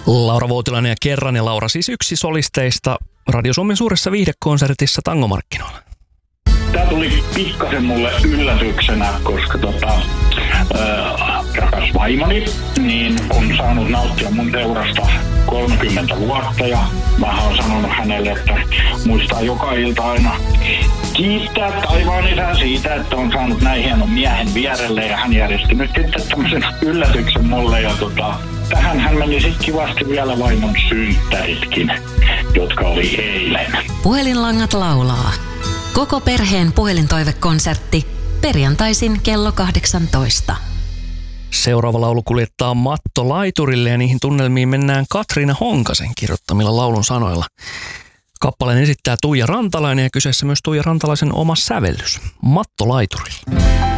Laura Voutilainen ja Kerran, ja Laura siis yksi solisteista Radio Suomen suuressa viihdekonsertissa Tangomarkkinoilla. Tämä tuli pikkasen mulle yllätyksenä, koska rakas vaimoni niin on saanut nauttia mun seurasta 30 vuotta ja mä oon sanonut hänelle, että muistaa joka ilta aina kiittää taivaan isän siitä, että on saanut näin hienon miehen vierelle ja hän järjesti nyt sitten tämmöisen yllätyksen mulle ja tähän hän meni sitten kivasti vielä vaimon synttäritkin, jotka oli eilen. Puhelinlangat laulaa. Koko perheen puhelintoivekonsertti perjantaisin kello 18. Seuraava laulu kuljettaa Matto Laiturille ja niihin tunnelmiin mennään Katriina Honkasen kirjoittamilla laulun sanoilla. Kappaleen esittää Tuija Rantalainen ja kyseessä myös Tuija Rantalaisen oma sävellys. Matto Laiturille.